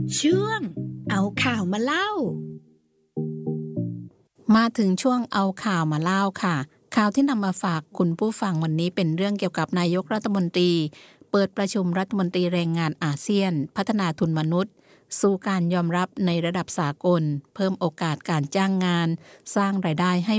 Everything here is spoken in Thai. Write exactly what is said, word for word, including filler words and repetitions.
ช่วงเอาข่าวมาเล่ามาถึงช่วงเอาข่าวมาเล่าค่ะข่าวที่นำมาฝากคุณผู้ฟังวันนี้เป็นเรื่องเกี่ยวกับนายกรัฐมนตรีเปิดประชุมรัฐมนตรีแรงงานอาเซียนพัฒนาทุนมนุษย์สู่การยอมรับในระดับสากลเพิ่มโอกาสการจ้างงานสร้างรายได้ให้